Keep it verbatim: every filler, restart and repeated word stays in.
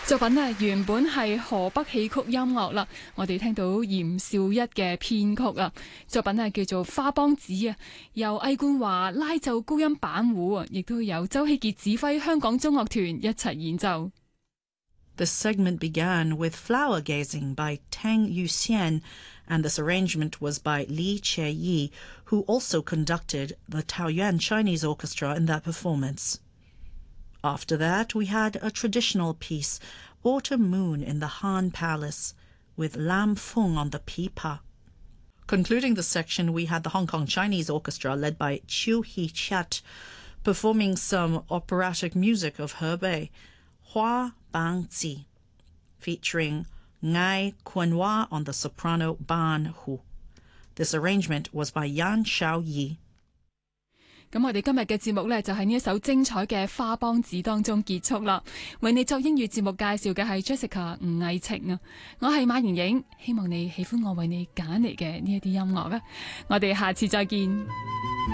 作品呢原本係河北戲曲音樂啦，我哋聽到嚴少一嘅編曲啊。作品呢叫做《花梆子》啊，由魏冠華拉奏高音板胡啊，亦都有周希傑指揮香港中樂團一齊演奏。 The segment began with Flower Gazing by Tang Yuxian, and this arrangement was by Li Qieyi, who also conducted the Taoyuan Chinese Orchestra in that performance. After that, we had a traditional piece, Autumn Moon in the Han Palace, with Lam Feng on the pipa. Concluding the section, we had the Hong Kong Chinese Orchestra led by Chiu He Chiat, performing some operatic music of Hebei, Hua Bang Zi, featuring Ngai Quanhua on the soprano Ban Hu. This arrangement was by Yan Xiaoyi. 咁我哋今日嘅節目呢，就喺呢一首精彩嘅花梆子當中結束啦。為你作英語節目介紹嘅係 Jessica 吳藝晴啊，我係馬妍影，希望你喜歡我為你揀嚟嘅呢一啲音樂啊。我哋下次再見。